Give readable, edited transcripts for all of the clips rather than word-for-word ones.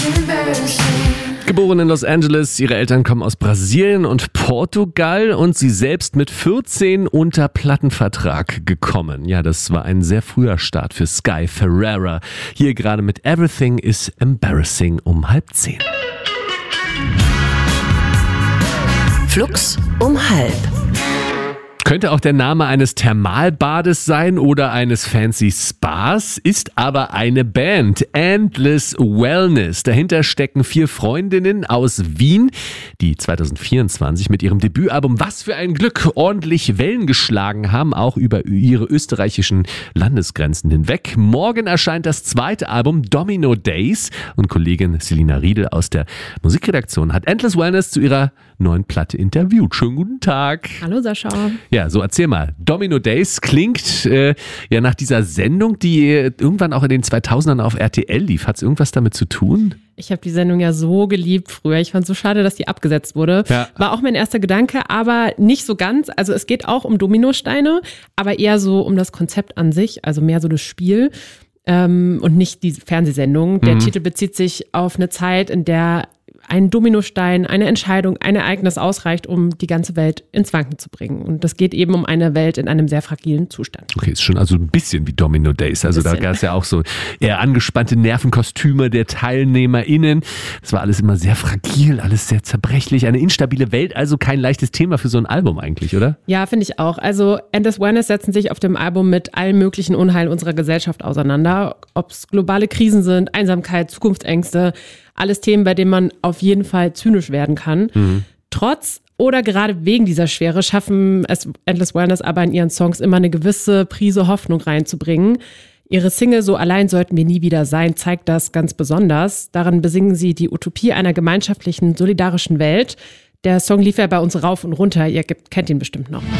Geboren in Los Angeles, ihre Eltern kommen aus Brasilien und Portugal und sie selbst mit 14 unter Plattenvertrag gekommen. Ja, das war ein sehr früher Start für Sky Ferreira. Hier gerade mit Everything is Embarrassing um 9:30. Flux um 9:30. Könnte auch der Name eines Thermalbades sein oder eines fancy Spas, ist aber eine Band, Endless Wellness. Dahinter stecken 4 Freundinnen aus Wien, die 2024 mit ihrem Debütalbum Was für ein Glück ordentlich Wellen geschlagen haben, auch über ihre österreichischen Landesgrenzen hinweg. Morgen erscheint das zweite Album Domino Days und Kollegin Selina Riedel aus der Musikredaktion hat Endless Wellness zu ihrer neuen Platte interviewt. Schönen guten Tag. Hallo Sascha. Ja, so erzähl mal. Domino Days klingt ja nach dieser Sendung, die irgendwann auch in den 2000ern auf RTL lief. Hat es irgendwas damit zu tun? Ich habe die Sendung ja so geliebt früher. Ich fand es so schade, dass die abgesetzt wurde. Ja. War auch mein erster Gedanke, aber nicht so ganz. Also es geht auch um Dominosteine, aber eher so um das Konzept an sich, also mehr so das Spiel und nicht die Fernsehsendung. Der Titel bezieht sich auf eine Zeit, in der ein Dominostein, eine Entscheidung, ein Ereignis ausreicht, um die ganze Welt ins Wanken zu bringen. Und das geht eben um eine Welt in einem sehr fragilen Zustand. Okay, ist schon also ein bisschen wie Domino Days. Also da gab es ja auch so eher angespannte Nervenkostüme der TeilnehmerInnen. Das war alles immer sehr fragil, alles sehr zerbrechlich. Eine instabile Welt, also kein leichtes Thema für so ein Album eigentlich, oder? Ja, finde ich auch. Also Endless Wellness setzen sich auf dem Album mit allen möglichen Unheilen unserer Gesellschaft auseinander. Ob es globale Krisen sind, Einsamkeit, Zukunftsängste, alles Themen, bei denen man auf jeden Fall zynisch werden kann. Trotz oder gerade wegen dieser Schwere schaffen es Endless Wellness aber in ihren Songs immer eine gewisse Prise Hoffnung reinzubringen. Ihre Single So allein sollten wir nie wieder sein zeigt das ganz besonders. Darin besingen sie die Utopie einer gemeinschaftlichen, solidarischen Welt. Der Song lief ja bei uns rauf und runter. Ihr kennt ihn bestimmt noch.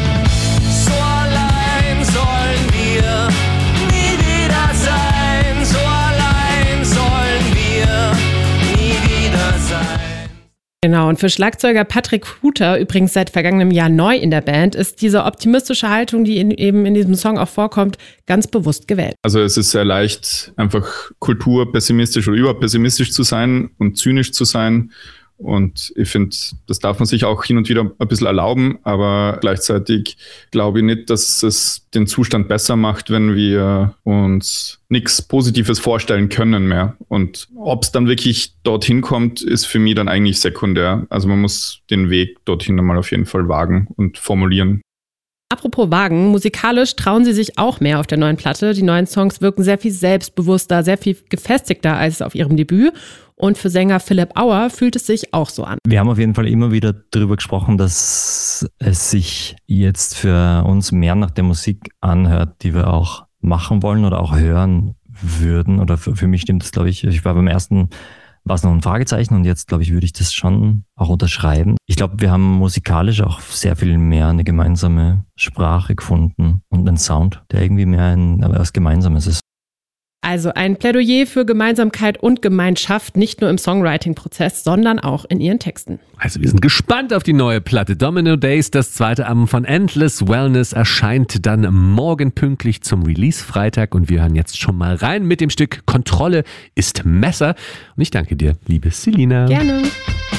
So allein sollen wir nie wieder sein. So allein sollen wir nie wieder sein. Genau, und für Schlagzeuger Patrick Huter, übrigens seit vergangenem Jahr neu in der Band, ist diese optimistische Haltung, die eben in diesem Song auch vorkommt, ganz bewusst gewählt. Also es ist sehr leicht, einfach kulturpessimistisch oder überpessimistisch zu sein und zynisch zu sein. Und ich finde, das darf man sich auch hin und wieder ein bisschen erlauben, aber gleichzeitig glaube ich nicht, dass es den Zustand besser macht, wenn wir uns nichts Positives vorstellen können mehr. Und ob es dann wirklich dorthin kommt, ist für mich dann eigentlich sekundär. Also man muss den Weg dorthin einmal auf jeden Fall wagen und formulieren. Apropos Wagen, musikalisch trauen sie sich auch mehr auf der neuen Platte. Die neuen Songs wirken sehr viel selbstbewusster, sehr viel gefestigter als auf ihrem Debüt. Und für Sänger Philipp Auer fühlt es sich auch so an. Wir haben auf jeden Fall immer wieder darüber gesprochen, dass es sich jetzt für uns mehr nach der Musik anhört, die wir auch machen wollen oder auch hören würden. Oder für mich stimmt das, glaube ich. Ich war beim ersten, war es noch ein Fragezeichen und jetzt, glaube ich, würde ich das schon auch unterschreiben. Ich glaube, wir haben musikalisch auch sehr viel mehr eine gemeinsame Sprache gefunden und einen Sound, der irgendwie mehr was Gemeinsames ist. Also ein Plädoyer für Gemeinsamkeit und Gemeinschaft, nicht nur im Songwriting-Prozess, sondern auch in ihren Texten. Also wir sind gespannt auf die neue Platte. Domino Days, das zweite Album von Endless Wellness, erscheint dann morgen pünktlich zum Release-Freitag und wir hören jetzt schon mal rein mit dem Stück Kontrolle ist Messer. Und ich danke dir, liebe Selina. Gerne.